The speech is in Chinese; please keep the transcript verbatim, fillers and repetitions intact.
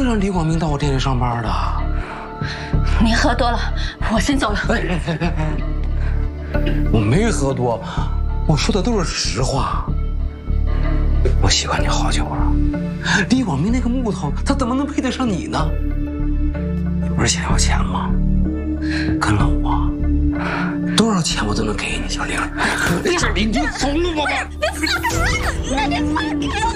让李广明到我店里上班的。 你喝多了，我先走了。 哎哎哎哎哎！我没喝多，我说的都是实话。我喜欢你好久了，李广明那个木头，他怎么能配得上你呢？你不是想要钱吗？跟了我，多少钱我都能给你，小玲。小玲，你走了吧！ 你放开我！你放开我！